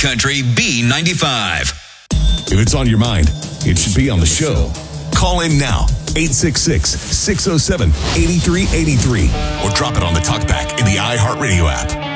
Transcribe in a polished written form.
Country B95. If it's on your mind, it should be on the show. Call in now, 866-607-8383, or drop it on the talkback in the iHeartRadio app.